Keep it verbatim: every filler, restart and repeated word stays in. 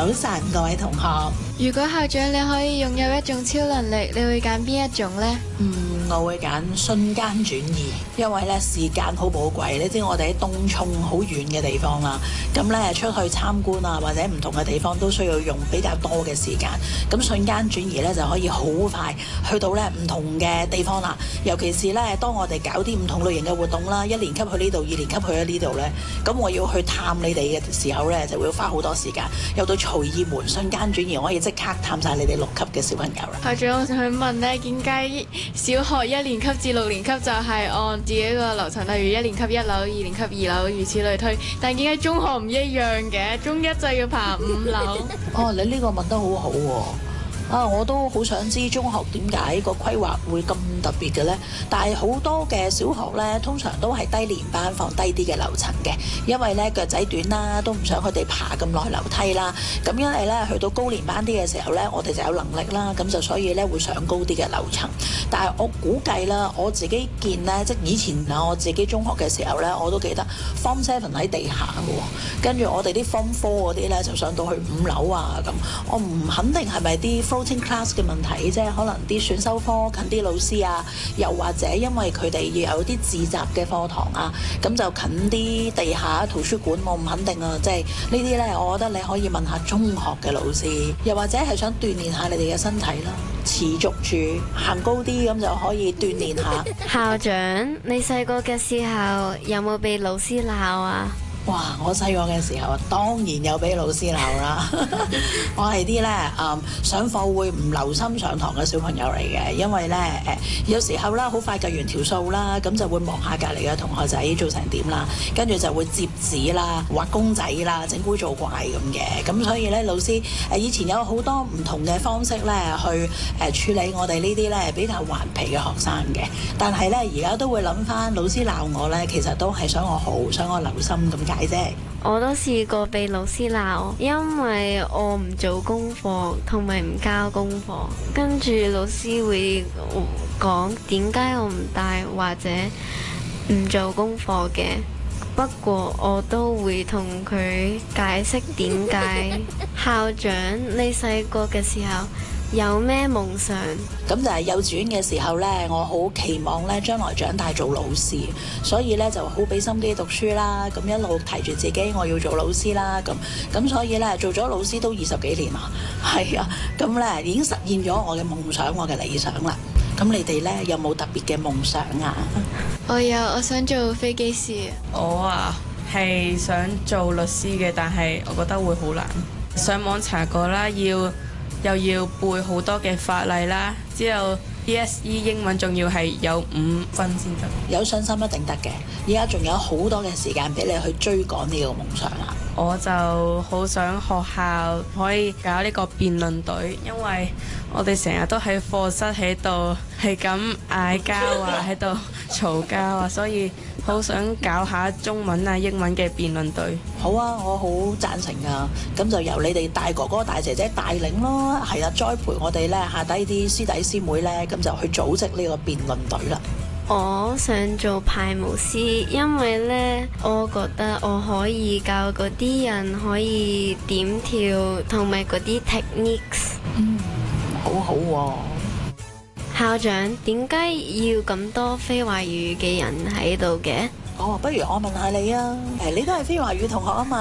早晨，各位同學。 如果校長你可以擁有一種超能力，你會揀邊一種呢？ 嗯，我會揀瞬間轉移，因為咧時間好寶貴。你知我哋喺東涌好遠嘅地方啦，咁咧出去參觀啊，或者唔同嘅地方都需要用比較多嘅時間。咁瞬間轉移咧就可以好快去到咧唔同嘅地方啦。尤其是咧當我哋搞啲唔同類型嘅活動啦，一年級去呢度，二年級去咗呢度咧，咁我要去探你哋嘅時候咧，就會花好多時間。有到隨意門瞬間轉移，我可以即刻探晒你哋六級嘅小朋友啦。 校長，我想問咧，點解小學一年級至六年級就係按自己個流程，例如一年級一樓、二年級二樓，如此類推，但點解中學唔一樣嘅？中一就要爬五樓。 哦，你呢個問得好好喎。啊！我都好想知中學點解個規劃會咁特別嘅呢？但係好多嘅小學呢，通常都係低年班放低啲嘅樓層嘅，因為呢腳仔短啦，都唔想佢哋爬咁耐樓梯啦。咁因為呢，去到高年班啲嘅時候呢，我哋就有能力啦，咁就所以呢會上高啲嘅樓層。但係我估計啦，我自己見呢，即以前啊，我自己中學嘅時候呢，我都記得 Form Seven 喺地下嘅喎，跟住我哋啲 Form Four 嗰啲呢，就上到去五樓啊咁。我唔肯定係咪啲floating class 嘅問題啫，可能啲選修科近啲老師啊，又或者因為佢哋要有啲自習嘅課堂啊，咁就近啲地下圖書館，我唔肯定啊。即係呢啲呢，我覺得你可以問下中學嘅老師，又或者係想鍛鍊下你哋嘅身體啦，持續住行高啲咁就可以鍛鍊下。 校長，你細個嘅時候有冇被老師鬧啊？ 哇！我細個嘅時候當然有俾老師鬧啦。我係啲咧誒上課會唔留心上堂嘅小朋友嚟嘅，因為咧誒、呃、有時候啦好快計完條數啦，咁就會望下隔離嘅同學仔做成點啦，跟住就會摺紙啦、畫公仔啦、整蠱做怪咁嘅。咁所以咧老師誒、呃、以前有好多唔同嘅方式咧去誒、呃、處理我哋呢啲咧比較頑皮嘅學生嘅。但係咧而家都會諗翻老師鬧我咧，其實都係想我好，想我留心咁。 我都試過被老師鬧，因為我唔做功課同埋唔交功課，跟住老師會講點解我唔帶或者唔做功課嘅。不過我都會同佢解釋點解。校長，你細個嘅時候有咩夢想？ 咁就係幼稚園嘅時候呢，我好期望呢將來長大做老師，所以呢就好俾心機讀書啦。咁一路提住自己我要做老師啦。咁咁所以呢，做咗老師都二十幾年啦。係啊，咁呢已經實現咗我嘅夢想，我嘅理想啦。咁你哋呢有冇特別嘅夢想啊？ 我有，我想做飛機師。 我啊係想做律師嘅，但係我覺得會好難。上網查過啦，要又要背好多嘅法例啦，之後 D S E 英文仲要係有五分先得。 有信心一定得嘅，而家仲有好多嘅時間俾你去追趕呢個夢想啦。 我就好想學校可以搞呢個辯論隊，因為我哋成日都喺課室喺度係咁嗌交啊，喺度嘈交啊，所以好想搞下中文啊、英文嘅辯論隊。 好啊，我好贊成啊！咁就由你哋大哥哥、大姐姐帶領咯，係啦，栽培我哋咧下低啲師弟師妹咧，咁就去組織呢個辯論隊啦。 我想做排舞師，因為呢，我覺得我可以教嗰啲人可以點跳，同埋嗰啲 techniques。 嗯，好好喎。 校長，點解要咁多非華語嘅人喺度嘅？ 哦，不如我問下你啊，誒，你都係非華語同學啊嘛？